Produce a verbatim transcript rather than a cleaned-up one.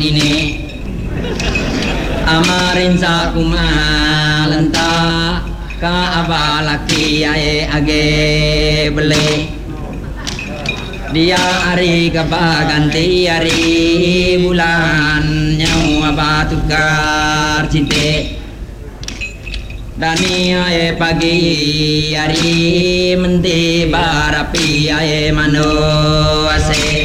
ini amarin sa kumalanta ka abalaki ay age beli dia hari kabaganti hari bulan nyawa batukar cinte dani ay pagi hari menti barapi ay mano ase